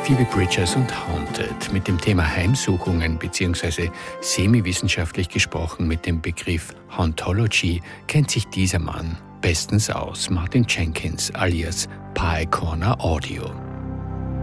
Phoebe Bridgers und Haunted. Mit dem Thema Heimsuchungen bzw. semi-wissenschaftlich gesprochen mit dem Begriff Hauntology kennt sich dieser Mann bestens aus. Martin Jenkins alias Pie Corner Audio.